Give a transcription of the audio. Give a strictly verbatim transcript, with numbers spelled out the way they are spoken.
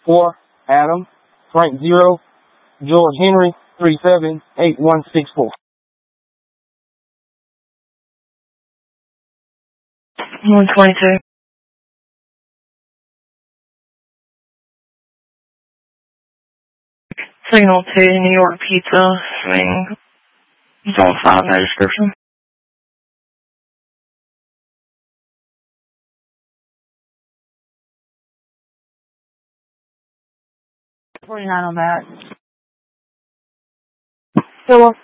four, Adam, Frank zero, George Henry, three seven eight one six four. one twenty-two. Signal to New York Pizza, swing zone five, no description. forty-nine on that. Hello.